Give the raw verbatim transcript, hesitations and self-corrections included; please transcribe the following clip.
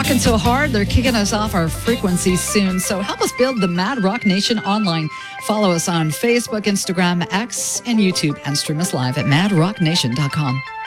rocking so hard, they're kicking us off our frequency soon. So help us build the Mad Rock Nation online. Follow us on Facebook, Instagram, X, and YouTube, and stream us live at mad rock nation dot com.